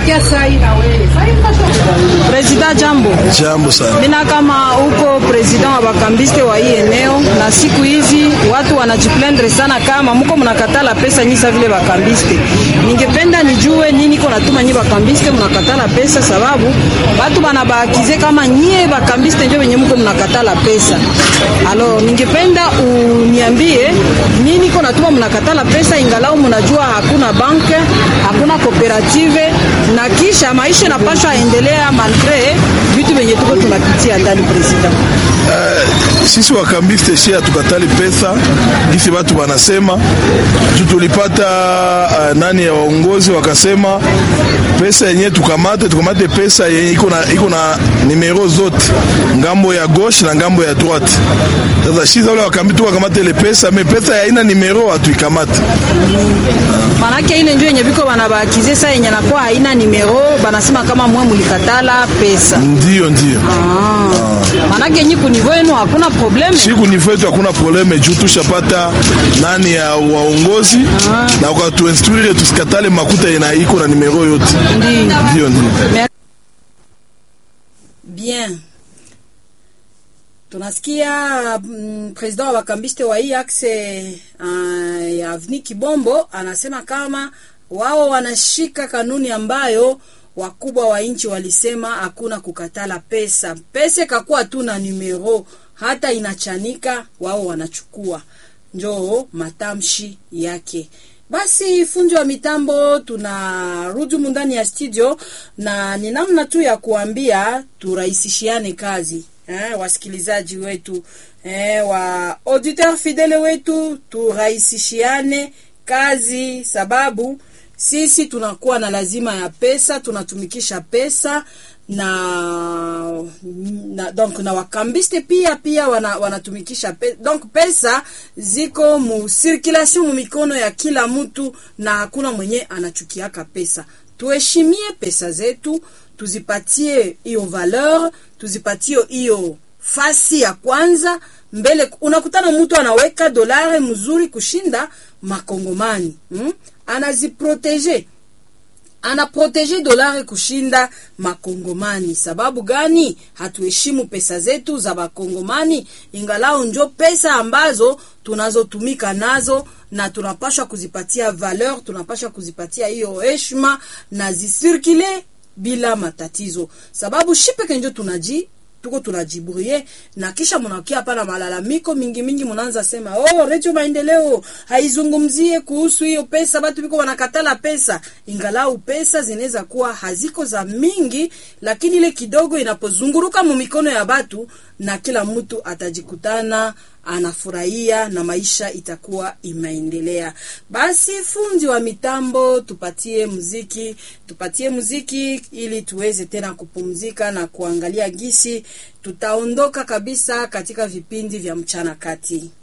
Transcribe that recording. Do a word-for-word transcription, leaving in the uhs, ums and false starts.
tunakia sai na wewe. President jambo. Jambo sana. Nina kama uko president wa bakambiste wa hii eneo na siku hizi watu wanajiplendre sana kama mko mnakatala pesa nyisa vile bakambiste. Ningependa nijue nini iko natuma nyinyi bakambiste mnakatala pesa sababu watu wanabakize kama nyie bakambiste ndio wenye mko mnakatala pesa. Alo ningependa uniambie nini iko natuma mnakatala pesa ingalau mnajua hakuna banke, hakuna cooperative na kisha maisha yanapaswa endelea malgré vitu venye tuko tunapitia ndani president. Uh, sisi wakambiste shia tukatali pesa gisi watu wanasema juu tulipata uh, nani ya waongozi wakasema pesa yenye tukamate tukamate pesa yenye iko na iko na numero zote ngambo ya gauche na ngambo ya droite. Sasa sisi wale wakambiste tukamate ile pesa mais pesa haina numero atuikamate. Maana yake ile ndio yenye biko wanabakize sasa yenye nakuwa haina numero banasema kama mwe mlikatala pesa. Ndio ndio. Ah. Ah. Maana yake nyinyi kunivo yenu hakuna probleme. Siku nivo yetu hakuna probleme juu tushapata nani ya waongozi ah. na kwa tuinstruire tusikatale makuta yana iko na numero yote. Ndio ndio. Bien. Tunasikia mm, president wa bakambiste wa hii axe uh, ya Avenue Kibombo anasema kama wao wanashika kanuni ambayo wakubwa wa nchi walisema hakuna kukatala pesa. Pesa kakuwa tu na numero hata inachanika wao wanachukua. Njoo matamshi yake. Basi fundi wa mitambo tunarudi ndani ya studio na ni namna tu ya kuambia turahisishiane kazi. Eh, wasikilizaji wetu eh, wa auditeur fidele wetu turahisishiane kazi sababu sisi tunakuwa na lazima ya pesa, tunatumikisha pesa na, na donc na wakambiste pia pia wana, wanatumikisha pesa. Donc pesa ziko mu circulation mu mikono ya kila mtu na hakuna mwenye anachukiaka pesa. Tuheshimie pesa zetu, tuzipatie hiyo valeur, tuzipatie hiyo fasi ya kwanza mbele. Unakutana mtu anaweka dolari mzuri kushinda makongomani, hmm? Anaziprotege, anaprotege dolari kushinda makongomani. Sababu gani? Hatuheshimu pesa zetu za makongomani, ingalao njo pesa ambazo tunazotumika nazo na tunapaswa kuzipatia valeur, tunapaswa kuzipatia hiyo heshima na zisirkile bila matatizo. Sababu shipe njo tunaji tuko tunajiburie na kisha mnakia hapa na malalamiko mingi mingi, mnaanza sema oh Radio Maendeleo haizungumzie kuhusu hiyo pesa, watu biko wanakatala pesa. Ingalau pesa zinaweza kuwa haziko za mingi, lakini ile kidogo inapozunguruka mu mikono ya watu na kila mtu atajikutana anafurahia na maisha itakuwa imeendelea. Basi fundi wa mitambo tupatie muziki, tupatie muziki ili tuweze tena kupumzika na kuangalia gisi tutaondoka kabisa katika vipindi vya mchana kati.